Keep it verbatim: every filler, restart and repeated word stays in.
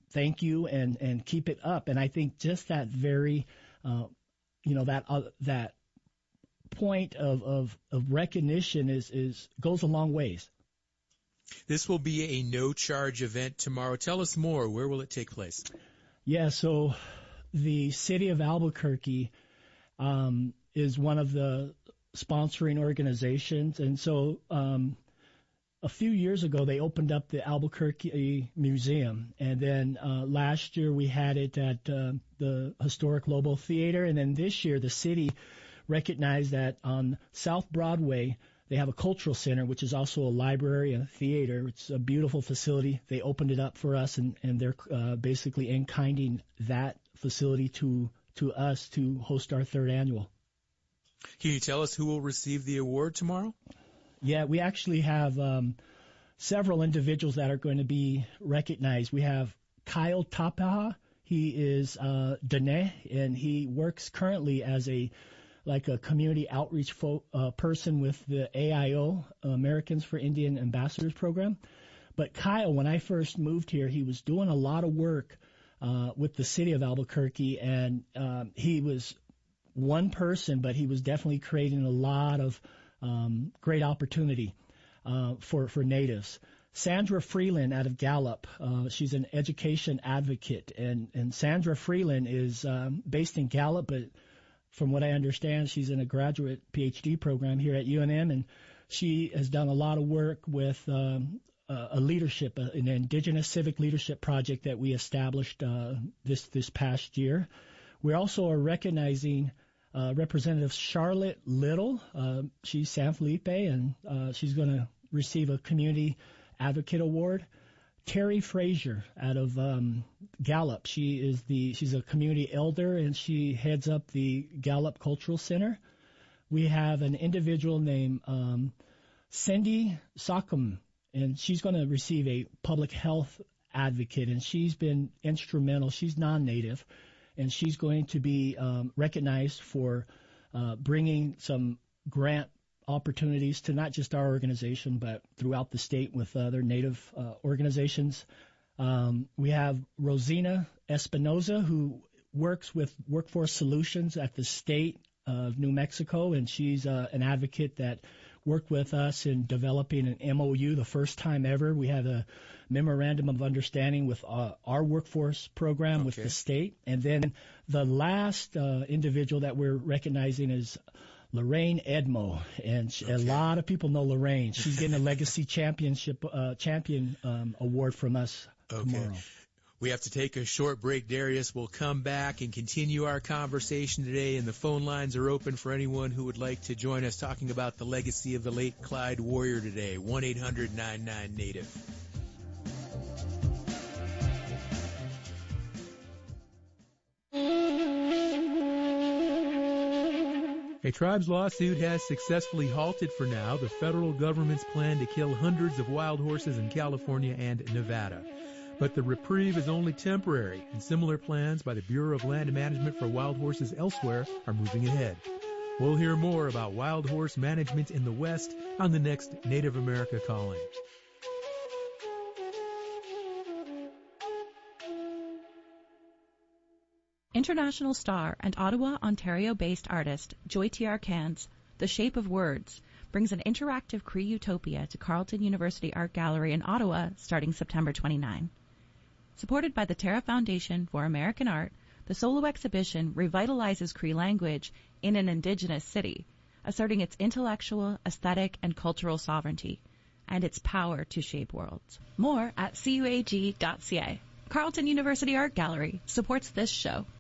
thank you and, and keep it up. And I think just that very, uh, you know, that, uh, that point of, of, of recognition is, is, goes a long ways. This will be a no-charge event tomorrow. Tell us more. Where will it take place? Yeah, so the city of Albuquerque um, is one of the sponsoring organizations, and so um, a few years ago they opened up the Albuquerque Museum, and then uh, last year we had it at uh, the Historic Lobo Theater, and then this year the city recognized that on South Broadway they have a cultural center, which is also a library and a theater. It's a beautiful facility. They opened it up for us, and, and they're uh, basically in-kinding that facility to to us to host our third annual. Can you tell us who will receive the award tomorrow? Yeah, we actually have um, several individuals that are going to be recognized. We have Kyle Tapaha. He is uh, Dene, and he works currently as a like a community outreach fo- uh, person with the A I O, Americans for Indian Ambassadors program. But Kyle, when I first moved here, he was doing a lot of work uh, with the city of Albuquerque, and um, he was one person, but he was definitely creating a lot of um, great opportunity uh, for, for natives. Sandra Freeland out of Gallup, uh, she's an education advocate, and, and Sandra Freeland is um, based in Gallup, but from what I understand, she's in a graduate P H D program here at U N M, and she has done a lot of work with um, uh, a leadership, uh, an indigenous civic leadership project that we established uh, this this past year. We also are recognizing uh, Representative Charlotte Little. Uh, she's San Felipe, and uh, she's going to receive a Community Advocate Award. Terry Frazier out of um, Gallup. She is the she's a community elder, and she heads up the Gallup Cultural Center. We have an individual named um, Cindy Sockham, and she's going to receive a public health advocate, and she's been instrumental. She's non-native, and she's going to be um, recognized for uh, bringing some grant opportunities to not just our organization, but throughout the state with other Native uh, organizations. Um, we have Rosina Espinoza, who works with Workforce Solutions at the state of New Mexico, and she's uh, an advocate that worked with us in developing an M O U the first time ever. We have a memorandum of understanding with uh, our workforce program okay. with the state. And then the last uh, individual that we're recognizing is Lorraine Edmo, and she, okay. a lot of people know Lorraine. She's getting a Legacy Championship uh, Champion um, award from us okay. tomorrow. We have to take a short break, Darius. We'll come back and continue our conversation today, and the phone lines are open for anyone who would like to join us talking about the legacy of the late Clyde Warrior today. one eight hundred nine nine native. A tribe's lawsuit has successfully halted for now the federal government's plan to kill hundreds of wild horses in California and Nevada. But the reprieve is only temporary, and similar plans by the Bureau of Land Management for wild horses elsewhere are moving ahead. We'll hear more about wild horse management in the West on the next Native America Calling. International star and Ottawa, Ontario-based artist Joy T R Cairns' The Shape of Words brings an interactive Cree utopia to Carleton University Art Gallery in Ottawa starting September twenty-ninth. Supported by the Terra Foundation for American Art, the solo exhibition revitalizes Cree language in an Indigenous city, asserting its intellectual, aesthetic, and cultural sovereignty, and its power to shape worlds. More at C U A G dot C A. Carleton University Art Gallery supports this show.